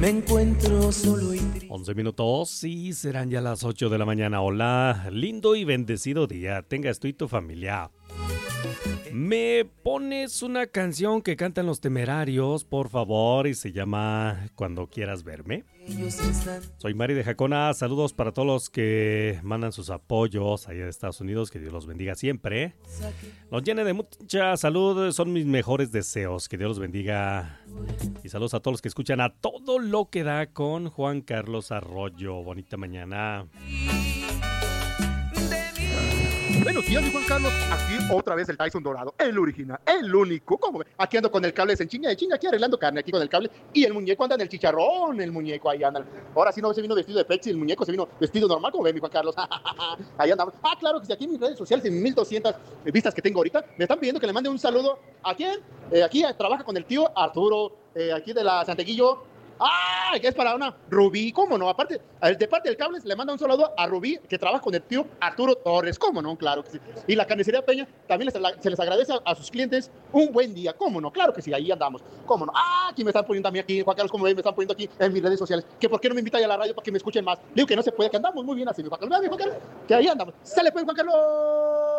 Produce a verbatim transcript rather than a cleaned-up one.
Me encuentro solo y triste. once minutos y serán ya las ocho de la mañana. Hola, lindo y bendecido día tengas tú y tu familia. ¿Me pones una canción que cantan Los Temerarios, por favor? Y se llama Cuando quieras verme. Soy Mari de Jacona. Saludos para todos los que mandan sus apoyos allá de Estados Unidos. Que Dios los bendiga siempre. Los llene de mucha salud. Son mis mejores deseos. Que Dios los bendiga. Y saludos a todos los que escuchan A Todo Lo Que Da con Juan Carlos Arroyo. Bonita mañana. Buenos días, mi Juan Carlos. Aquí otra vez el Tyson dorado, el original, el único. ¿Cómo ve? Aquí ando con el cable en chinga de chinga, aquí arreglando carne, aquí con el cable. Y el muñeco anda en el chicharrón, el muñeco ahí anda. Ahora sí no se vino vestido de Pepsi, el muñeco se vino vestido normal, como ve, mi Juan Carlos. Ahí andamos. Ah, claro que sí, aquí en mis redes sociales, en mil doscientas vistas que tengo ahorita, me están pidiendo que le mande un saludo. ¿A quién? Eh, aquí eh, trabaja con el tío Arturo, eh, aquí de la Santeguillo. ¡Ah! Que es para una Rubí, ¿cómo no? Aparte, de parte del cable le manda un saludo a Rubí, que trabaja con el tío Arturo Torres, ¿cómo no? Claro que sí. Y la carnicería Peña también les, se les agradece a, a sus clientes un buen día, ¿cómo no? Claro que sí, ahí andamos, ¿cómo no? ¡Ah! Aquí me están poniendo a mí aquí, Juan Carlos, ¿cómo ven? Me están poniendo aquí en mis redes sociales, que por qué no me invitan a la radio para que me escuchen más. Digo que no se puede, que andamos muy bien así, mi Juan Carlos, mi Juan Carlos, que ahí andamos. ¡Sale pues, Juan Carlos!